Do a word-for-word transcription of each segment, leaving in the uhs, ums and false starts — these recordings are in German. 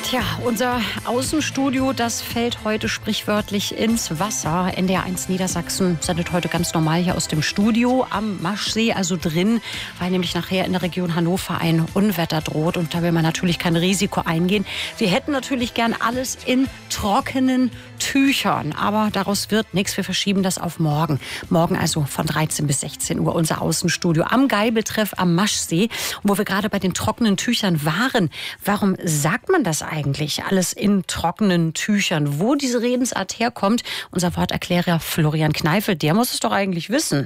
Tja, unser Außenstudio, das fällt heute sprichwörtlich ins Wasser. N D R eins Niedersachsen sendet heute ganz normal hier aus dem Studio am Maschsee, also drin, weil nämlich nachher in der Region Hannover ein Unwetter droht. Und da will man natürlich kein Risiko eingehen. Wir hätten natürlich gern alles in trockenen Tüchern, aber daraus wird nichts. Wir verschieben das auf morgen. Morgen also von dreizehn bis sechzehn Uhr unser Außenstudio am Geibeltreff am Maschsee, wo wir gerade bei den trockenen Tüchern waren. Warum sagt man das eigentlich? Alles in trockenen Tüchern. Wo diese Redensart herkommt, unser Worterklärer Florian Kneifel, der muss es doch eigentlich wissen.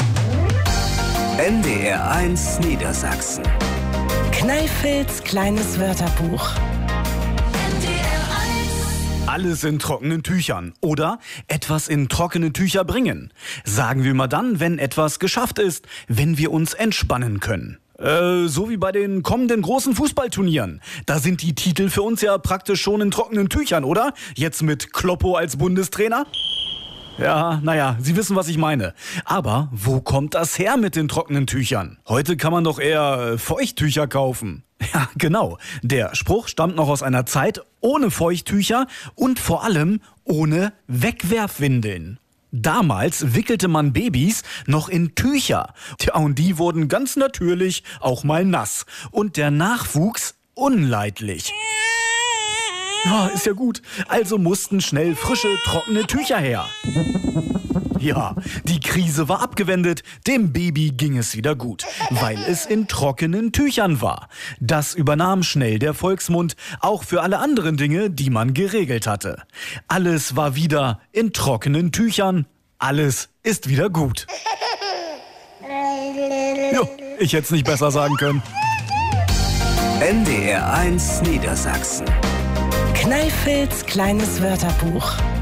N D R eins Niedersachsen. Kneifels kleines Wörterbuch. Alles in trockenen Tüchern oder etwas in trockene Tücher bringen. Sagen wir mal dann, wenn etwas geschafft ist, wenn wir uns entspannen können. Äh, so wie bei den kommenden großen Fußballturnieren. Da sind die Titel für uns ja praktisch schon in trockenen Tüchern, oder? Jetzt mit Kloppo als Bundestrainer? Ja, naja, Sie wissen, was ich meine. Aber wo kommt das her mit den trockenen Tüchern? Heute kann man doch eher äh, Feuchttücher kaufen. Ja, genau. Der Spruch stammt noch aus einer Zeit ohne Feuchttücher und vor allem ohne Wegwerfwindeln. Damals wickelte man Babys noch in Tücher. Tja, und die wurden ganz natürlich auch mal nass. Und der Nachwuchs unleidlich. Ja, ist ja gut. Also mussten schnell frische, trockene Tücher her. Ja, die Krise war abgewendet. Dem Baby ging es wieder gut, weil es in trockenen Tüchern war. Das übernahm schnell der Volksmund, auch für alle anderen Dinge, die man geregelt hatte. Alles war wieder in trockenen Tüchern. Alles ist wieder gut. Jo, ich hätte es nicht besser sagen können. N D R eins Niedersachsen. Kneifels kleines Wörterbuch.